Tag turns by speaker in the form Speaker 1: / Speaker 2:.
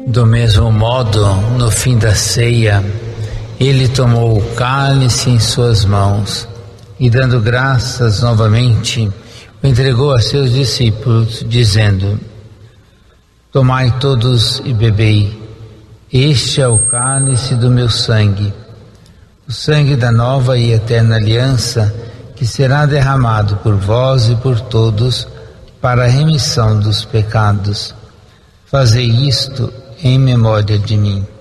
Speaker 1: Do mesmo modo, no fim da ceia, ele tomou o cálice em suas mãos e, dando graças novamente, o entregou a seus discípulos, dizendo: Tomai todos e bebei, este é o cálice do meu sangue, o sangue da nova e eterna aliança, que será derramado por vós e por todos para a remissão dos pecados. Fazei isto em memória de mim.